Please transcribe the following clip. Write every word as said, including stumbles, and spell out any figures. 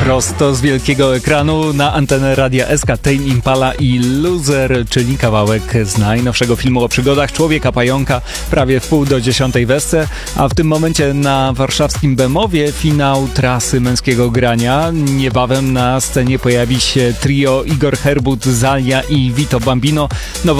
Prosto z wielkiego ekranu na antenę Radia S K Tame Impala i Loser, czyli kawałek z najnowszego filmu o przygodach Człowieka Pająka, prawie w pół do dziesiątej wesce, a w tym momencie na warszawskim Bemowie finał trasy męskiego grania. Niebawem na scenie pojawi się trio Igor Herbut, Zalia i Vito Bambino. Nowo